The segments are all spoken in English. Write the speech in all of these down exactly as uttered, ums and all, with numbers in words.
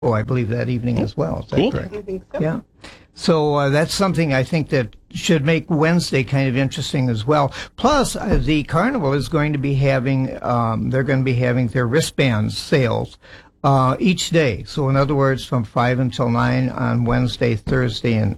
Oh, I believe that evening as well. Is that Cool. correct? I think so. Yeah. So uh, that's something I think that should make Wednesday kind of interesting as well. Plus, uh, the carnival is going to be having, um, they're going to be having their wristbands sales uh, each day. So in other words, from five until nine on Wednesday, Thursday, and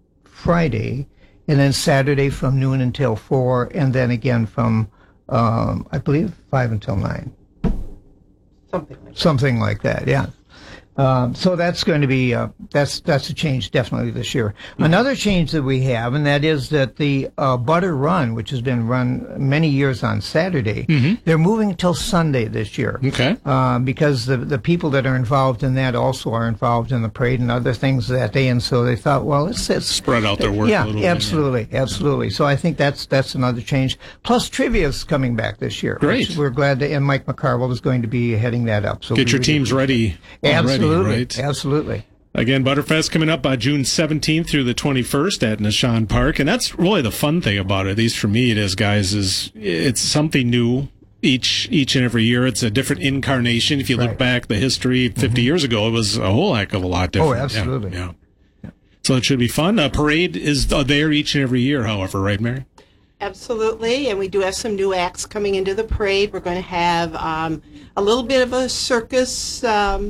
Friday, and then Saturday from noon until four, and then again from, um, I believe, five until nine. Something like that. Something like that, yeah. Um, so that's going to be, uh, that's, that's a change definitely this year. Mm-hmm. Another change that we have, and that is that the, uh, Butter Run, which has been run many years on Saturday, mm-hmm. they're moving till Sunday this year. Okay. Uh, because the, the people that are involved in that also are involved in the parade and other things that day, and so they thought, well, let's, let's spread out their work yeah, a little absolutely, bit. Yeah, absolutely. So I think that's, that's another change. Plus trivia's coming back this year. Great. We're glad that, and Mike McCarville is going to be heading that up. So get your teams ready. Absolutely. Already, right? Absolutely. Again, Butterfest coming up on June seventeenth through the twenty-first at Nishan Park. And that's really the fun thing about it, at least for me it is, guys, is it's something new each each and every year. It's a different incarnation. If you look right. back the history fifty mm-hmm. years ago, it was a whole heck of a lot different. Oh, absolutely. Yeah. yeah. So it should be fun. A parade is there each and every year, however, right, Mary? Absolutely, and we do have some new acts coming into the parade. We're going to have um, a little bit of a circus um,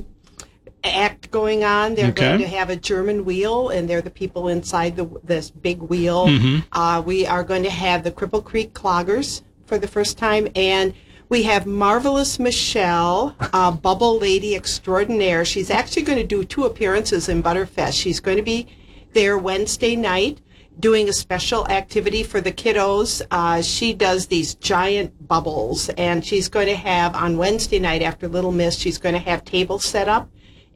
act going on. They're okay. going to have a German wheel, and they're the people inside the, this big wheel. Mm-hmm. Uh, we are going to have the Cripple Creek Cloggers for the first time, and we have Marvelous Michelle, uh, Bubble Lady Extraordinaire. She's actually going to do two appearances in Butterfest. She's going to be there Wednesday night, doing a special activity for the kiddos. Uh, she does these giant bubbles, and she's going to have, on Wednesday night after Little Miss, she's going to have tables set up.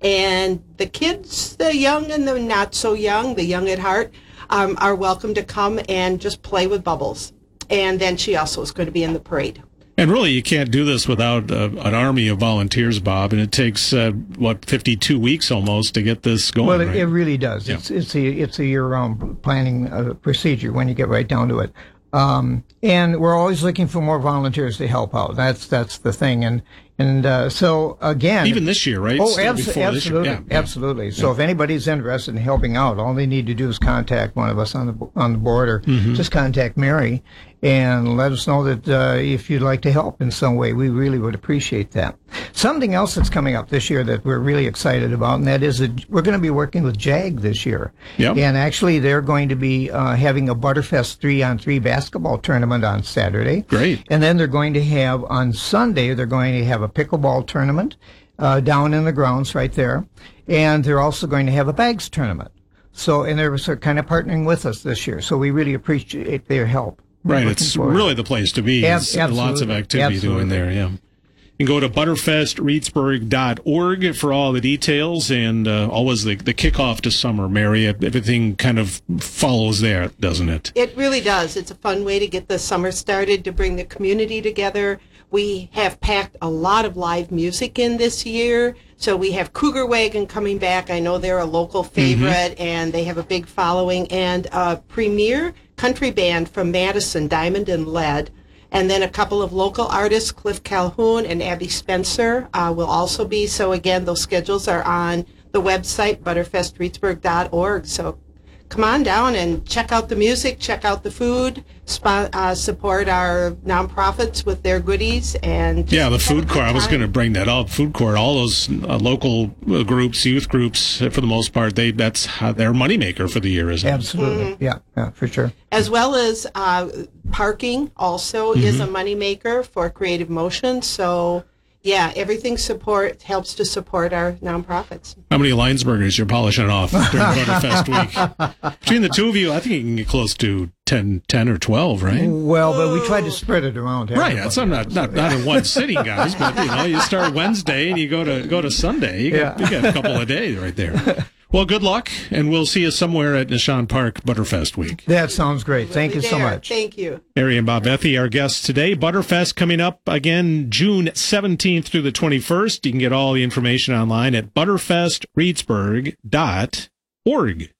And the kids, the young and the not so young, the young at heart, um, are welcome to come and just play with bubbles. And then she also is going to be in the parade. And really, you can't do this without uh, an army of volunteers, Bob. And it takes uh, what fifty-two weeks almost to get this going. Well, it, right? it really does. Yeah. It's it's a it's a year-round planning uh, procedure when you get right down to it. Um, and we're always looking for more volunteers to help out. That's that's the thing. And and uh, so again, even this year, right? Oh, Still abs- absolutely, yeah, yeah. absolutely. So yeah. if anybody's interested in helping out, all they need to do is contact one of us on the on the board, or mm-hmm. just contact Mary and let us know that uh, if you'd like to help in some way, we really would appreciate that. Something else that's coming up this year that we're really excited about, and that is that we're going to be working with JAG this year. Yep. And actually, they're going to be uh, having a Butterfest three-on-three basketball tournament on Saturday. Great. And then they're going to have, on Sunday, they're going to have a pickleball tournament uh, down in the grounds right there. And they're also going to have a bags tournament. So, and they're sort of kind of partnering with us this year. So we really appreciate their help. Right, it's really the place to be. Ab- There's lots of activity absolutely. doing there, yeah. You can go to butterfest reedsburg dot org for all the details, and uh, always the, the kickoff to summer, Mary. Everything kind of follows there, doesn't it? It really does. It's a fun way to get the summer started, to bring the community together. We have packed a lot of live music in this year. So we have Cougar Wagon coming back. I know they're a local favorite, mm-hmm. and they have a big following. And a premier country band from Madison, Diamond and Lead. And then a couple of local artists, Cliff Calhoun and Abby Spencer, uh, will also be. So again, those schedules are on the website, butterfest reedsburg dot org. So come on down and check out the music, check out the food, sp- uh, support our nonprofits with their goodies. And yeah, the food court. I was going to bring that up. Food court. All those uh, local uh, groups, youth groups, uh, for the most part, they that's how their moneymaker for the year, isn't it? Absolutely. Mm-hmm. Yeah, yeah, for sure. As well as uh, parking also mm-hmm. is a moneymaker for Creative Motion. So yeah, everything support helps to support our nonprofits. How many Linesburgers you're polishing off during Butterfest week? Between the two of you, I think you can get close to ten, ten or twelve, right? Well, but we tried to spread it around. Right, that's I'm not, not not in one sitting, guys, but you know, you start Wednesday and you go to go to Sunday. You got, yeah. you got a couple of days right there. Well, good luck, and we'll see you somewhere at Nishan Park Butterfest Week. That sounds great. Thank you so much. Thank you. Mary and Bob Vethey, our guests today. Butterfest coming up again June seventeenth through the twenty-first. You can get all the information online at butterfest reedsburg dot org.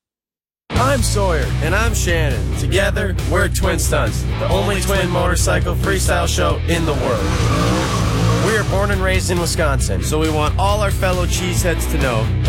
I'm Sawyer. And I'm Shannon. Together, we're Twin Stunts, the only twin motorcycle freestyle show in the world. We're are born and raised in Wisconsin, so we want all our fellow cheeseheads to know